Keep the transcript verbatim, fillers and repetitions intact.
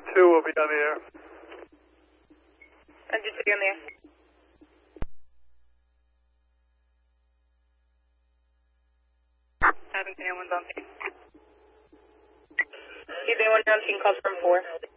two will be on the air. Engine two on the air. Having anyone on scene. Is anyone on scene calls from four?